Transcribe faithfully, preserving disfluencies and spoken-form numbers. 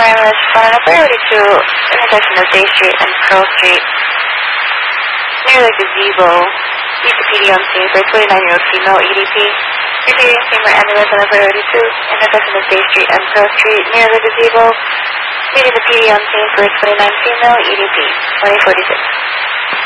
ambulance found on priority two intersection of Day Street and Pearl Street near the gazebo. Use the P D on scene for a twenty-nine-year-old female E D P. Receiving female ambulance on priority two intersection of Day Street and Pearl Street near the gazebo. Needing the P D on scene for a twenty-nine female E D P. twenty forty-six.